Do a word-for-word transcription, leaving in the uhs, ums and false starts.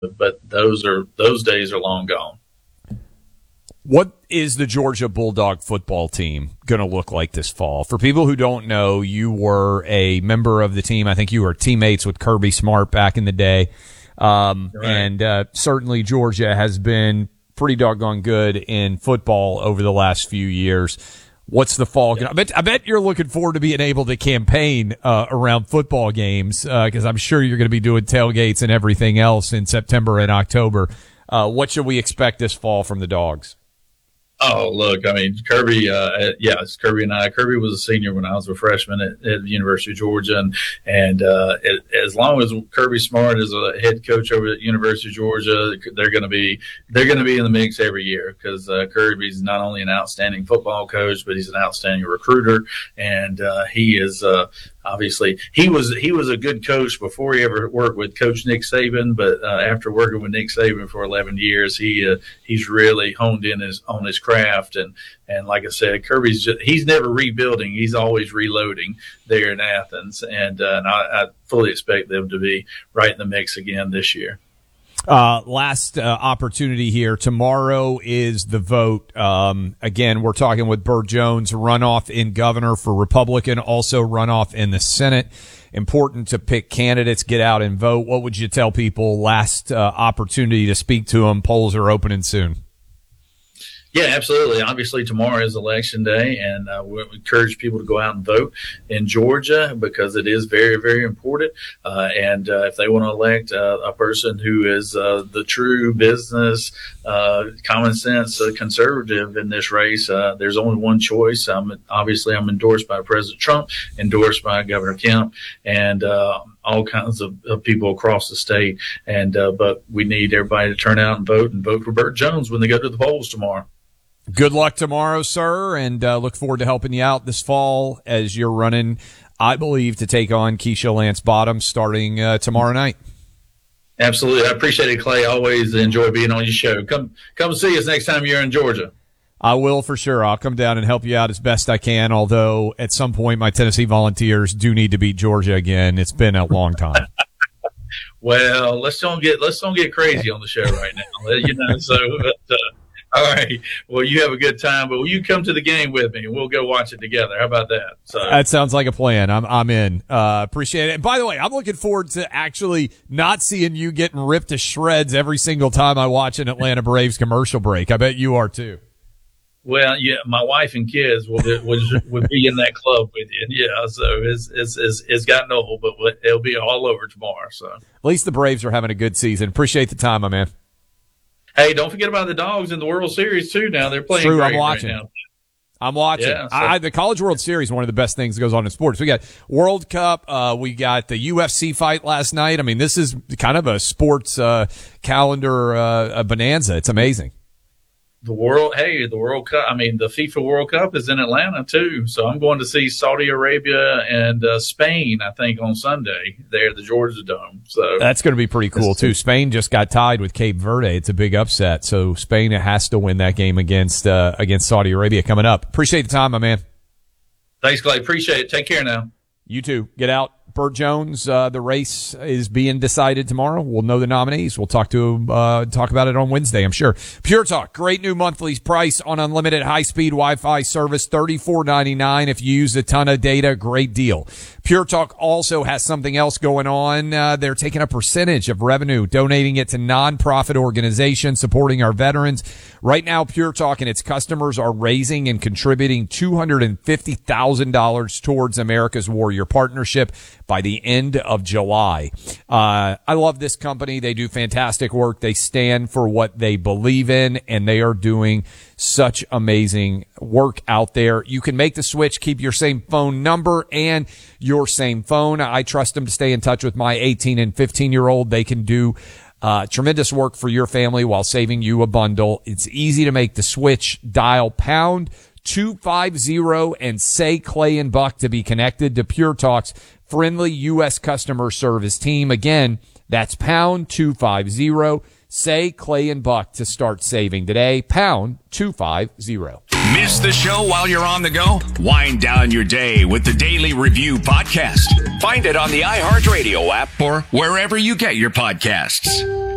but those are those days are long gone. What is the Georgia Bulldog football team going to look like this fall? For people who don't know, you were a member of the team. I think you were teammates with Kirby Smart back in the day. Um, right. And uh, certainly Georgia has been pretty doggone good in football over the last few years. What's the fall? Yeah. I bet I bet you're looking forward to being able to campaign uh, around football games because uh, I'm sure you're going to be doing tailgates and everything else in September and October. Uh, what should we expect this fall from the Dogs? Oh, look, I mean, Kirby, uh, yeah, it's Kirby and I. Kirby was a senior when I was a freshman at, at the University of Georgia. And, and uh, it, as long as Kirby Smart is a head coach over at University of Georgia, they're going to be they're going to be in the mix every year because uh, Kirby's not only an outstanding football coach, but he's an outstanding recruiter. And uh, he is uh, obviously he was he was a good coach before he ever worked with Coach Nick Saban. But uh, after working with Nick Saban for eleven years, he uh, he's really honed in his on his craft. And, and like I said, Kirby's just, he's never rebuilding. He's always reloading there in Athens. And, uh, and I, I fully expect them to be right in the mix again this year. Uh, last uh, opportunity here. Tomorrow is the vote. Um, again, we're talking with Burt Jones, runoff in governor for Republican, also runoff in the Senate. Important to pick candidates, get out and vote. What would you tell people? Last uh, opportunity to speak to them. Polls are opening soon. Yeah, absolutely. Obviously, tomorrow is election day, and uh, we encourage people to go out and vote in Georgia because it is very, very important. Uh, and uh, if they want to elect uh, a person who is uh, the true business, uh, common sense uh, conservative in this race, uh, there's only one choice. I'm, obviously, I'm endorsed by President Trump, endorsed by Governor Kemp, and uh, all kinds of, of people across the state. And uh, but we need everybody to turn out and vote and vote for Burt Jones when they go to the polls tomorrow. Good luck tomorrow, sir, and uh, look forward to helping you out this fall as you're running, I believe, to take on Keisha Lance Bottom starting uh, tomorrow night. Absolutely. I appreciate it, Clay. Always enjoy being on your show. Come come see us next time you're in Georgia. I will for sure. I'll come down and help you out as best I can, although at some point my Tennessee Volunteers do need to beat Georgia again. It's been a long time. Well, let's don't get let's don't get crazy on the show right now. You know, so but, uh, all right. Well, you have a good time, but will you come to the game with me and we'll go watch it together? How about that? So that sounds like a plan. I'm I'm in. Uh, appreciate it. And by the way, I'm looking forward to actually not seeing you getting ripped to shreds every single time I watch an Atlanta Braves commercial break. I bet you are too. Well, yeah, my wife and kids will be, will, will be in that club with you. Yeah, so it's it's it's, it's gotten old, but it'll be all over tomorrow. So at least the Braves are having a good season. Appreciate the time, my man. Hey, don't forget about the Dogs in the World Series too. Now they're playing. True, great I'm watching. Right now. I'm watching. Yeah, so. I, the College World Series is one of the best things that goes on in sports. We got World Cup. Uh, we got the U F C fight last night. I mean, this is kind of a sports uh, calendar uh, a bonanza. It's amazing. The world, hey, the World Cup. I mean, the FIFA World Cup is in Atlanta too. So I'm going to see Saudi Arabia and uh, Spain. I think on Sunday there at the Georgia Dome. So that's going to be pretty cool too. Spain just got tied with Cape Verde. It's a big upset. So Spain has to win that game against uh, against Saudi Arabia coming up. Appreciate the time, my man. Thanks, Clay. Appreciate it. Take care now. You too. Get out. Burt Jones, uh, the race is being decided tomorrow. We'll know the nominees. We'll talk to uh, talk about it on Wednesday, I'm sure. Pure Talk, great new monthly price on unlimited high-speed Wi-Fi service, thirty-four ninety-nine. If you use a ton of data, great deal. Pure Talk also has something else going on. Uh, they're taking a percentage of revenue, donating it to nonprofit organizations supporting our veterans. Right now, Pure Talk and its customers are raising and contributing two hundred fifty thousand dollars towards America's Warrior Partnership by the end of July. Uh, I love this company. They do fantastic work. They stand for what they believe in, and they are doing such amazing work out there. You can make the switch, keep your same phone number and your same phone. I trust them to stay in touch with my eighteen and fifteen year old. They can do Uh, tremendous work for your family while saving you a bundle. It's easy to make the switch. Dial pound two fifty and say Clay and Buck to be connected to Pure Talk's friendly U S customer service team. Again, that's pound two fifty. Say Clay and Buck to start saving today. Pound two fifty. Miss the show while you're on the go? Wind down your day with the Daily Review podcast. Find it on the iHeartRadio app or wherever you get your podcasts.